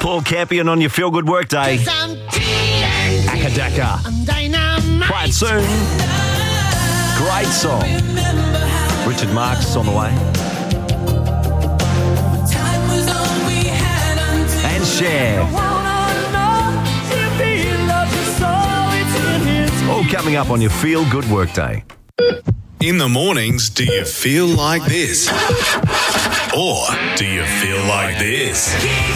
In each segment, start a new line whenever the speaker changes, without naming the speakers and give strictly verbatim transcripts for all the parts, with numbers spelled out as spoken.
Paul Campion on your Feel Good Workday. Akadaka. Quite soon. Great song. Richard Marx on the way. And Cher. All coming up on your Feel Good Workday.
In the mornings, do you feel like this? Or do you feel like this?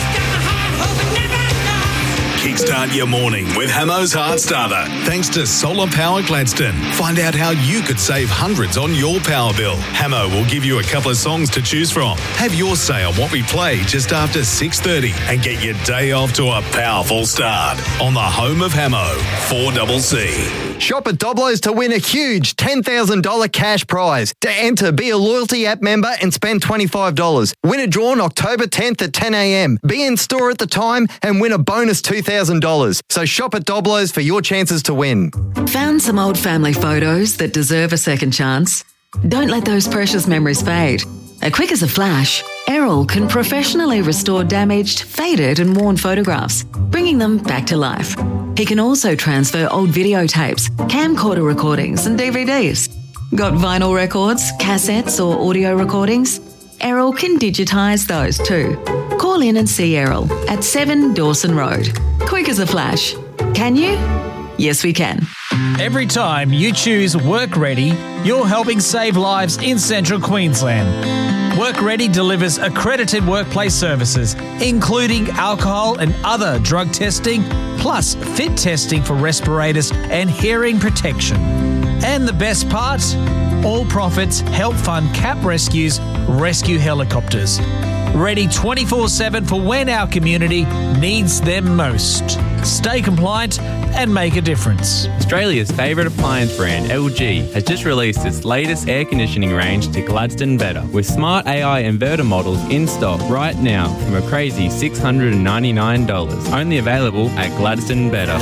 Kickstart your morning with Hamo's Heart Starter. Thanks to Solar Power Gladstone. Find out how you could save hundreds on your power bill. Hamo will give you a couple of songs to choose from. Have your say on what we play just after six thirty and get your day off to a powerful start on the home of Hamo, four C C.
Shop at Doblo's to win a huge ten thousand dollars cash prize. To enter, be a loyalty app member and spend twenty-five dollars. Win a drawn October tenth at ten a.m. Be in store at the time and win a bonus two thousand dollars. So shop at Doblo's for your chances to win.
Found some old family photos that deserve a second chance? Don't let those precious memories fade. A quick as a flash, Errol can professionally restore damaged, faded and worn photographs, bringing them back to life. He can also transfer old videotapes, camcorder recordings and D V Ds. Got vinyl records, cassettes or audio recordings? Errol can digitise those too. Call in and see Errol at seven Dawson Road. Quick as a flash. Can you? Yes, we can.
Every time you choose Work Ready, you're helping save lives in Central Queensland. Work Ready delivers accredited workplace services, including alcohol and other drug testing, plus fit testing for respirators and hearing protection. And the best part? All profits help fund C A P Rescue's rescue helicopters. Ready twenty-four seven for when our community needs them most. Stay compliant and make a difference.
Australia's favourite appliance brand, L G, has just released its latest air conditioning range to Gladstone Better, with smart A I inverter models in stock right now from a crazy six hundred ninety-nine dollars. Only available at Gladstone Better.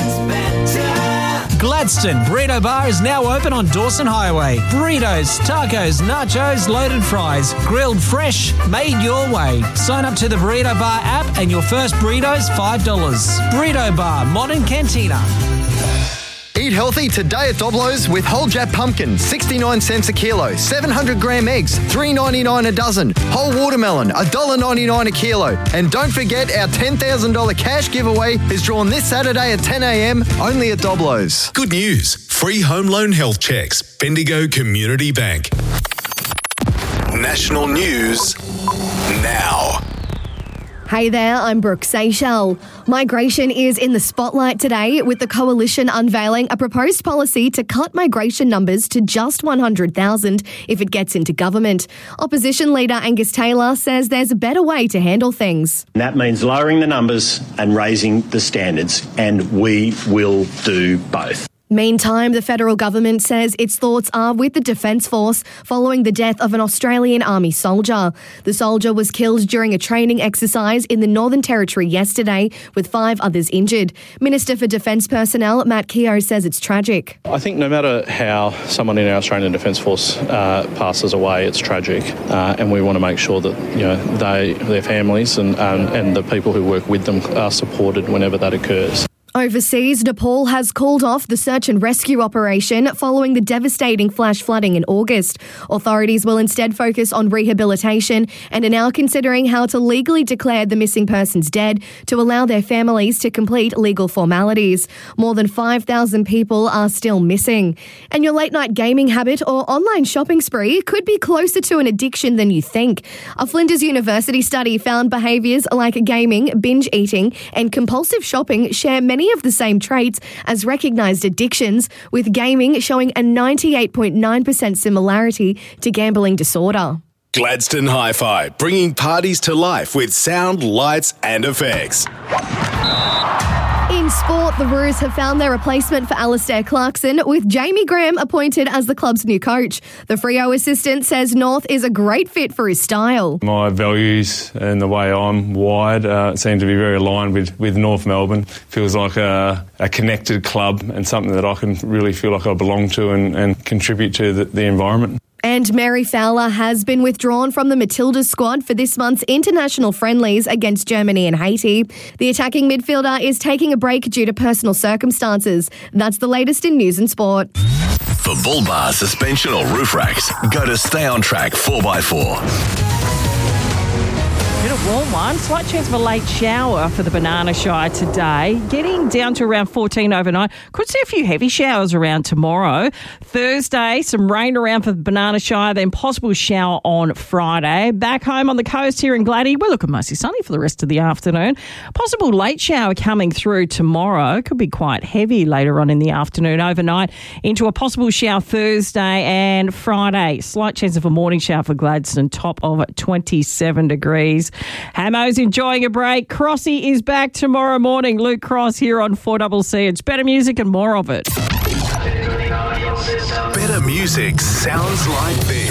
Gladstone Burrito Bar is now open on Dawson Highway. Burritos, tacos, nachos, loaded fries, grilled fresh, made your way. Sign up to the Burrito Bar app and your first burrito's five dollars. Burrito Bar, Modern Cantina.
Eat healthy today at Doblo's with whole Jap pumpkin, sixty-nine cents a kilo, seven hundred gram eggs, three ninety-nine a dozen, whole watermelon, one dollar ninety-nine a kilo. And don't forget our ten thousand dollars cash giveaway is drawn this Saturday at ten a.m. only at Doblo's.
Good news. Free home loan health checks. Bendigo Community Bank. National news now.
Hey there, I'm Brooke Seychelles. Migration is in the spotlight today, with the Coalition unveiling a proposed policy to cut migration numbers to just one hundred thousand if it gets into government. Opposition leader Angus Taylor says there's a better way to handle things.
That means lowering the numbers and raising the standards, and we will do both.
Meantime, the federal government says its thoughts are with the Defence Force following the death of an Australian Army soldier. The soldier was killed during a training exercise in the Northern Territory yesterday, with five others injured. Minister for Defence Personnel, Matt Keogh, says it's tragic.
I think no matter how someone in our Australian Defence Force uh, passes away, it's tragic, uh, and we want to make sure that you know they, their families and, um, and the people who work with them are supported whenever that occurs.
Overseas, Nepal has called off the search and rescue operation following the devastating flash flooding in August. Authorities will instead focus on rehabilitation and are now considering how to legally declare the missing persons dead to allow their families to complete legal formalities. More than five thousand people are still missing. And your late-night gaming habit or online shopping spree could be closer to an addiction than you think. A Flinders University study found behaviours like gaming, binge eating and compulsive shopping share many of the same traits as recognised addictions, with gaming showing a ninety-eight point nine percent similarity to gambling disorder.
Gladstone Hi-Fi, bringing parties to life with sound, lights and effects.
In sport, the Roos have found their replacement for Alistair Clarkson, with Jamie Graham appointed as the club's new coach. The Freo assistant says North is a great fit for his style.
My values and the way I'm wired uh, seem to be very aligned with, with North Melbourne. Feels like a, a connected club and something that I can really feel like I belong to and, and contribute to the, the environment.
And Mary Fowler has been withdrawn from the Matildas squad for this month's international friendlies against Germany and Haiti. The attacking midfielder is taking a break due to personal circumstances. That's the latest in news and sport.
For bull bar, suspension or roof racks, go to Stay On Track four by four.
Bit of warm one. Slight chance of a late shower for the Banana Shire today. Getting down to around fourteen overnight. Could see a few heavy showers around tomorrow. Thursday, some rain around for the Banana Shire, then possible shower on Friday. Back home on the coast here in Gladdy, we're looking mostly sunny for the rest of the afternoon. Possible late shower coming through tomorrow. Could be quite heavy later on in the afternoon overnight into a possible shower Thursday and Friday. Slight chance of a morning shower for Gladstone, top of twenty-seven degrees. Hamo's enjoying a break. Crossy is back tomorrow morning. Luke Cross here on four C C. It's better music and more of it.
Better music sounds like this.